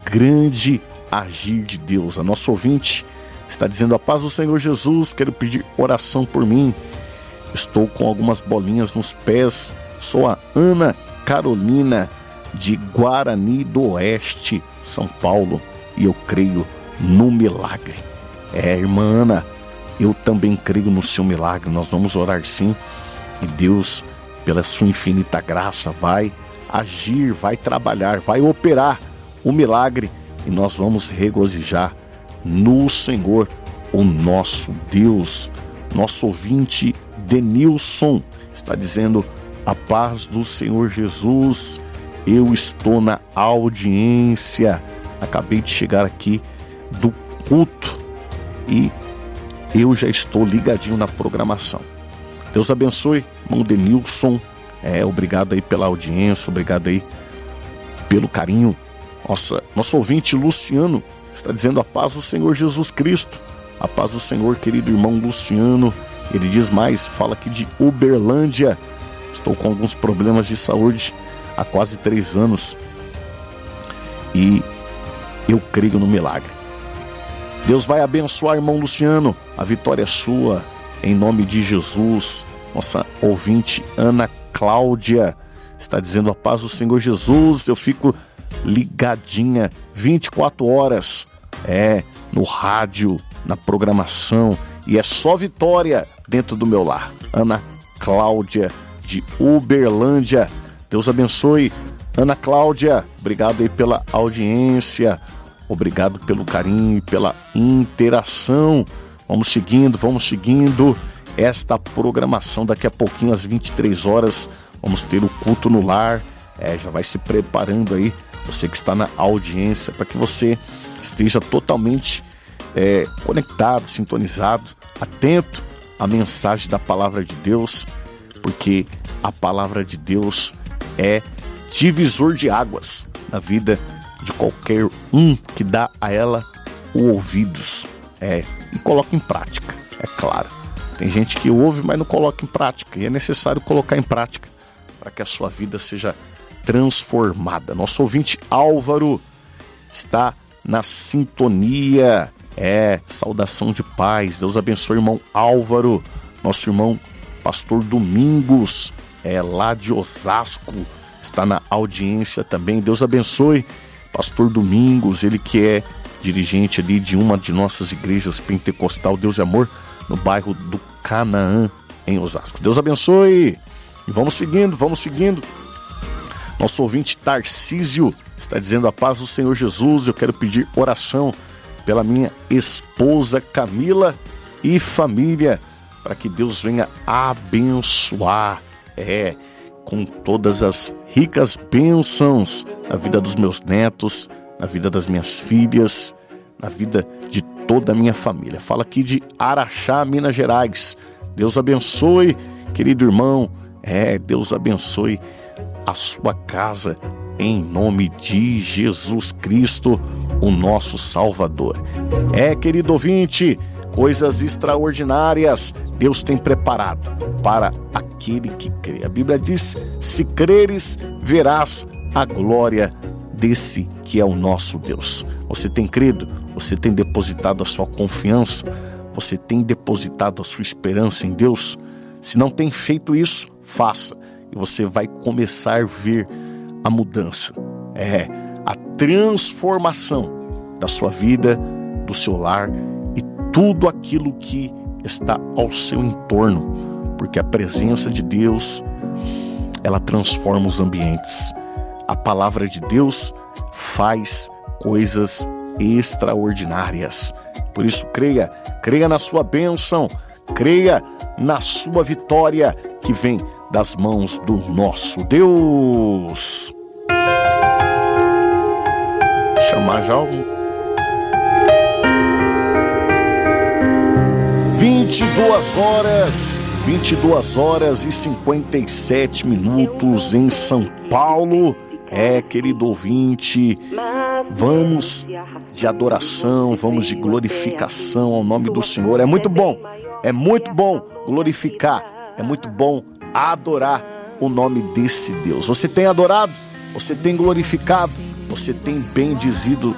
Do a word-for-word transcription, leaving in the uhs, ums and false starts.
grande agir de Deus. A nossa ouvinte está dizendo: a paz do Senhor Jesus, quero pedir oração por mim. Estou com algumas bolinhas nos pés. Sou a Ana Carolina, de Guarani do Oeste, São Paulo, e eu creio no milagre. É, irmã Ana, eu também creio no seu milagre. Nós vamos orar sim, e Deus, pela sua infinita graça, vai agir, vai trabalhar, vai operar o milagre, e nós vamos regozijar no Senhor, o nosso Deus. Nosso ouvinte Denilson está dizendo: a paz do Senhor Jesus, eu estou na audiência, acabei de chegar aqui do culto e eu já estou ligadinho na programação. Deus abençoe, irmão Denilson, é, obrigado aí pela audiência, obrigado aí pelo carinho. Nossa, nosso ouvinte Luciano está dizendo: a paz do Senhor Jesus Cristo, a paz do Senhor, querido irmão Luciano. Ele diz mais, fala aqui de Uberlândia: estou com alguns problemas de saúde há quase três anos e eu creio no milagre. Deus vai abençoar, irmão Luciano, a vitória é sua, em nome de Jesus. Nossa ouvinte Ana Cláudia está dizendo: a paz do Senhor Jesus, eu fico ligadinha vinte e quatro horas, é, no rádio, na programação, e é só vitória dentro do meu lar. Ana Cláudia, de Uberlândia. Deus abençoe, Ana Cláudia, obrigado aí pela audiência, obrigado pelo carinho e pela interação. Vamos seguindo, vamos seguindo esta programação. Daqui a pouquinho, às vinte e três horas, vamos ter o culto no lar. É, já vai se preparando aí, você que está na audiência, para que você esteja totalmente é, conectado, sintonizado, atento à mensagem da palavra de Deus, porque a palavra de Deus é divisor de águas na vida de qualquer um que dá a ela os ouvidos, é, e coloca em prática, é claro. Tem gente que ouve, mas não coloca em prática, e é necessário colocar em prática para que a sua vida seja transformada. Nosso ouvinte Álvaro está na sintonia. É, saudação de paz. Deus abençoe, irmão Álvaro. Nosso irmão Pastor Domingos, é, lá de Osasco, está na audiência também. Deus abençoe, Pastor Domingos, ele que é dirigente ali de uma de nossas igrejas pentecostal, Deus e Amor, no bairro do Canaã, em Osasco. Deus abençoe. E vamos seguindo, vamos seguindo. Nosso ouvinte Tarcísio está dizendo: a paz do Senhor Jesus, eu quero pedir oração pela minha esposa Camila e família, para que Deus venha abençoar, é, com todas as ricas bênçãos na vida dos meus netos, na vida das minhas filhas, na vida de toda a minha família. Fala aqui de Araxá, Minas Gerais. Deus abençoe, querido irmão, é, Deus abençoe a sua casa, em nome de Jesus Cristo, o nosso Salvador. É, querido ouvinte, coisas extraordinárias Deus tem preparado para aquele que crê. A Bíblia diz: se creres, verás a glória desse que é o nosso Deus. Você tem crido? Você tem depositado a sua confiança? Você tem depositado a sua esperança em Deus? Se não tem feito isso, faça, e você vai começar a ver a mudança, é, a transformação da sua vida, do seu lar e tudo aquilo que está ao seu entorno, porque a presença de Deus, ela transforma os ambientes. A palavra de Deus faz coisas extraordinárias. Por isso, creia, creia na sua bênção, creia na sua vitória que vem das mãos do nosso Deus. Chamar já algum. vinte e duas horas, vinte e duas horas e cinquenta e sete minutos em São Paulo. É, querido ouvinte, vamos de adoração, vamos de glorificação ao nome do Senhor. É muito bom, é muito bom glorificar, é muito bom adorar o nome desse Deus. Você tem adorado? Você tem glorificado? Você tem bendizido